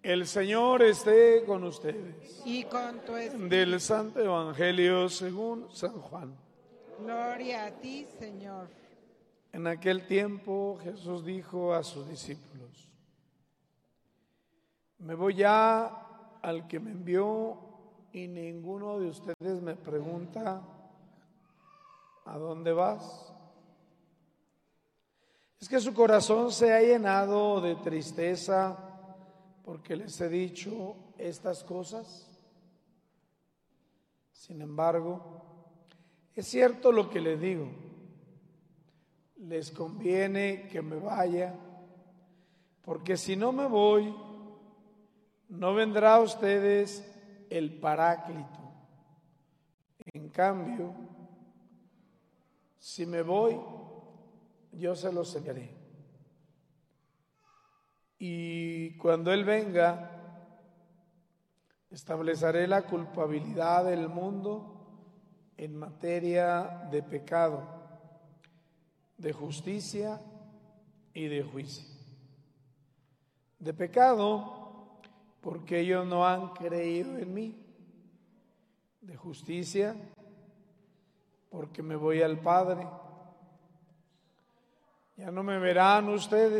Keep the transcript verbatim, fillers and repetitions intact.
El Señor esté con ustedes. Y con tu espíritu. Del Santo Evangelio según San Juan. Gloria a ti, Señor. En aquel tiempo Jesús dijo a sus discípulos: me voy ya al que me envió y ninguno de ustedes me pregunta: ¿a dónde vas? Es que su corazón se ha llenado de tristeza porque les he dicho estas cosas. Sin embargo, es cierto lo que les digo. Les conviene que me vaya, porque si no me voy, no vendrá a ustedes el Paráclito. En cambio, si me voy, yo se los enviaré. Y cuando Él venga, estableceré la culpabilidad del mundo en materia de pecado, de justicia y de juicio. De pecado, porque ellos no han creído en mí. De justicia, porque me voy al Padre. Ya no me verán ustedes,